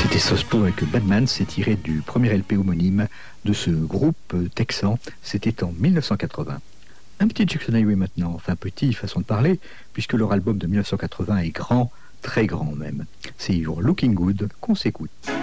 C'était Sospo avec Badman, c'est tiré du premier LP homonyme de ce groupe texan, c'était en 1980. Un petit Jackson Highway maintenant, enfin petit, façon de parler, puisque leur album de 1980 est grand, très grand même. C'est You're Looking Good qu'on s'écoute.